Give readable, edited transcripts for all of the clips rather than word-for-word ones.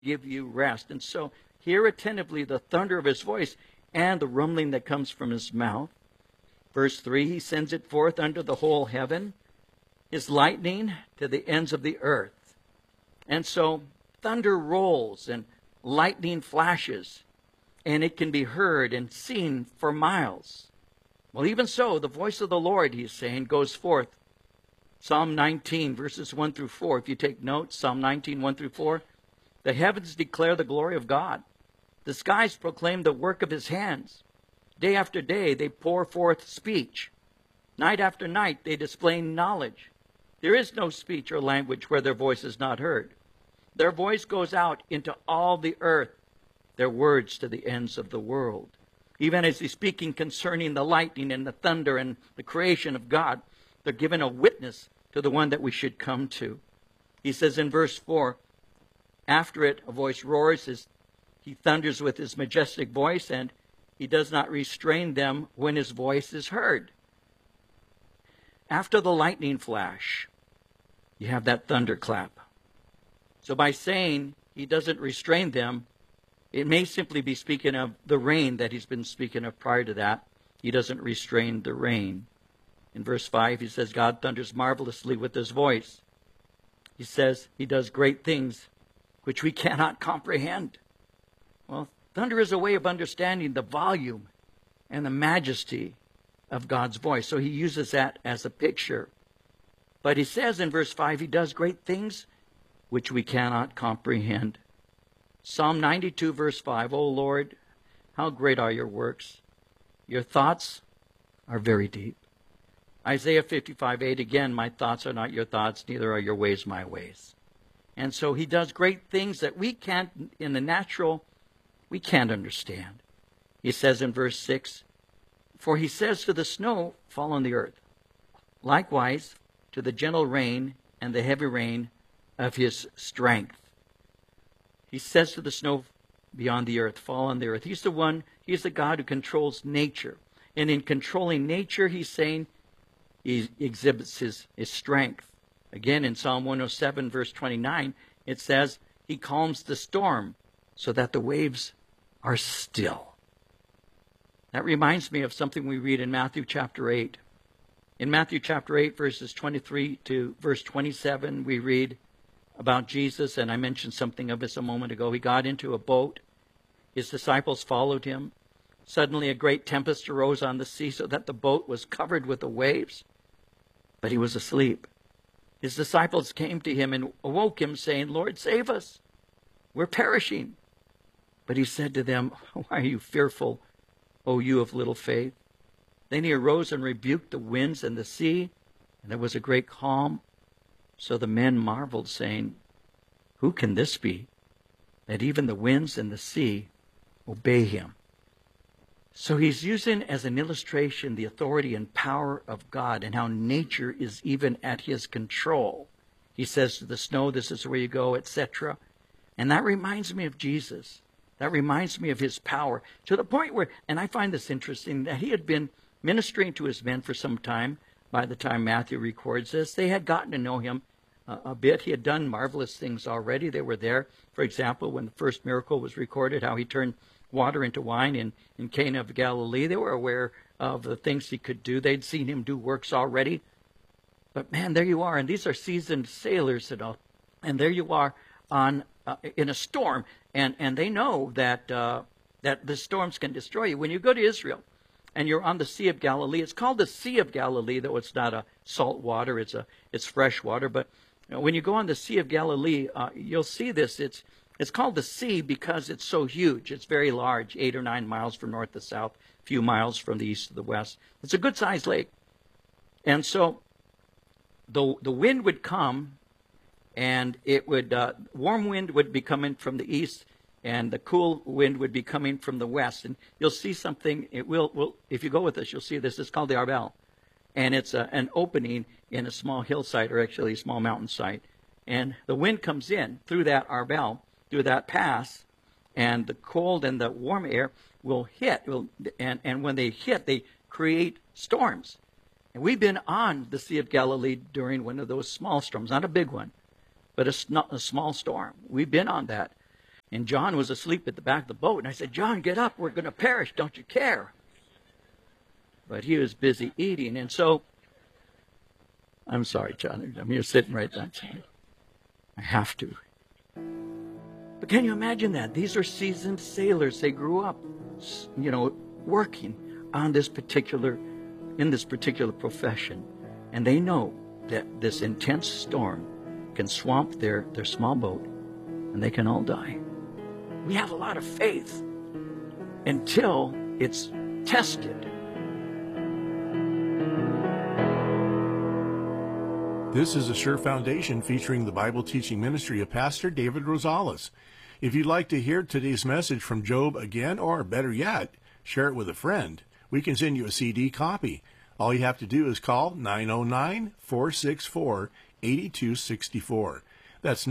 give you rest. And so hear attentively the thunder of his voice and the rumbling that comes from his mouth. Verse 3, he sends it forth under the whole heaven, his lightning to the ends of the earth. And so thunder rolls and lightning flashes, and it can be heard and seen for miles. Well, even so, the voice of the Lord, he's saying, goes forth. Psalm 19, verses 1 through 4. If you take notes, Psalm 19, 1 through 4. The heavens declare the glory of God. The skies proclaim the work of his hands. Day after day they pour forth speech. Night after night they display knowledge. There is no speech or language where their voice is not heard. Their voice goes out into all the earth, their words to the ends of the world. Even as he's speaking concerning the lightning and the thunder and the creation of God, they're given a witness to the one that we should come to. He says in verse 4, after it a voice roars, he thunders with his majestic voice, and he does not restrain them when his voice is heard. After the lightning flash, you have that thunderclap. So by saying he doesn't restrain them, it may simply be speaking of the rain that he's been speaking of prior to that. He doesn't restrain the rain. In verse 5, he says, God thunders marvelously with his voice. He says he does great things which we cannot comprehend. Well, thunder is a way of understanding the volume and the majesty of God's voice. So he uses that as a picture. But he says in verse 5, he does great things which we cannot comprehend. Psalm 92, verse 5, O Lord, how great are your works. Your thoughts are very deep. Isaiah 55, 8, again, my thoughts are not your thoughts, neither are your ways my ways. And so he does great things that we can't, in the natural, we can't understand. He says in verse 6, for he says to the snow, fall on the earth. Likewise, to the gentle rain and the heavy rain of his strength. He says to the snow beyond the earth, fall on the earth. He's the God who controls nature. And in controlling nature, he's saying he exhibits his strength. Again, in Psalm 107, verse 29, it says, he calms the storm so that the waves are still. That reminds me of something we read in Matthew chapter 8. In Matthew chapter 8, verses 23 to verse 27, we read about Jesus, and I mentioned something of this a moment ago. He got into a boat. His disciples followed him. Suddenly a great tempest arose on the sea so that the boat was covered with the waves, but he was asleep. His disciples came to him and awoke him, saying, Lord, save us. We're perishing. But he said to them, why are you fearful, O you of little faith? Then he arose and rebuked the winds and the sea, and there was a great calm. So the men marveled, saying, who can this be, that even the winds and the sea obey him? So he's using as an illustration the authority and power of God and how nature is even at his control. He says to the snow, this is where you go, etc. And that reminds me of Jesus. That reminds me of his power, to the point where, and I find this interesting, that he had been ministering to his men for some time. By the time Matthew records this, they had gotten to know him a bit. He had done marvelous things already. They were there, for example, when the first miracle was recorded, how he turned water into wine in Cana of Galilee. They were aware of the things he could do. They'd seen him do works already. But man, there you are, and these are seasoned sailors, and there you are in a storm, and they know that the storms can destroy you. When you go to Israel and you're on the Sea of Galilee, it's called the Sea of Galilee, though it's not a salt water, it's fresh water. But when you go on the Sea of Galilee, you'll see this. It's called the sea because it's so huge. It's very large, 8 or 9 miles from north to south, a few miles from the east to the west. It's a good-sized lake. And so the wind would come, and it would warm wind would be coming from the east, and the cool wind would be coming from the west. And you'll see something. It will if you go with us, you'll see this. It's called the Arbel, and it's an opening in a small hillside, or actually a small mountainside. And the wind comes in through that Arbel, through that pass, and the cold and the warm air will hit. And when they hit, they create storms. And we've been on the Sea of Galilee during one of those small storms, not a big one, but a small storm. We've been on that. And John was asleep at the back of the boat. And I said, John, get up. We're going to perish. Don't you care? But he was busy eating. And so, I'm sorry, John. I'm here sitting right there. I have to. But can you imagine that? These are seasoned sailors. They grew up, working on in this particular profession. And they know that this intense storm can swamp their small boat and they can all die. We have a lot of faith until it's tested. This is a Sure Foundation featuring the Bible teaching ministry of Pastor David Rosales. If you'd like to hear today's message from Job again, or better yet, share it with a friend, we can send you a CD copy. All you have to do is call 909-464-8264. That's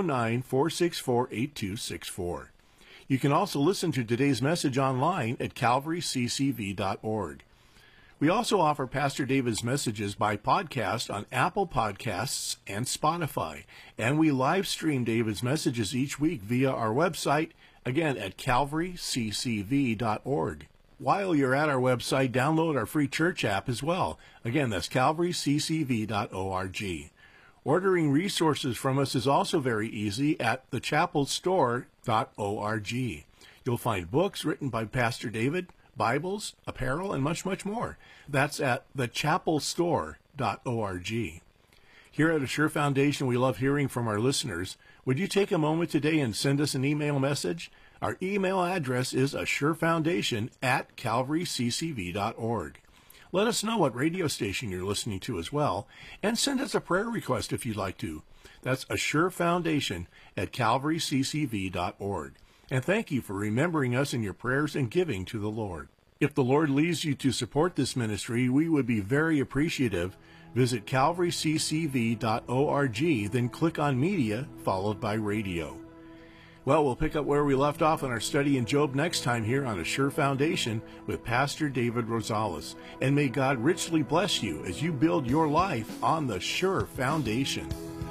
909-464-8264. You can also listen to today's message online at calvaryccv.org. We also offer Pastor David's messages by podcast on Apple Podcasts and Spotify. And we live stream David's messages each week via our website, again at calvaryccv.org. While you're at our website, download our free church app as well. Again, that's calvaryccv.org. Ordering resources from us is also very easy at thechapelstore.org. You'll find books written by Pastor David, Bibles, apparel, and much, much more. That's at thechapelstore.org. Here at Assure Foundation, we love hearing from our listeners. Would you take a moment today and send us an email message? Our email address is assurefoundation@calvaryccv.org. Let us know what radio station you're listening to as well, and send us a prayer request if you'd like to. That's assurefoundation@calvaryccv.org. And thank you for remembering us in your prayers and giving to the Lord. If the Lord leads you to support this ministry, we would be very appreciative. Visit calvaryccv.org, then click on Media, followed by Radio. Well, we'll pick up where we left off in our study in Job next time here on Assure Foundation with Pastor David Rosales. And may God richly bless you as you build your life on the sure foundation.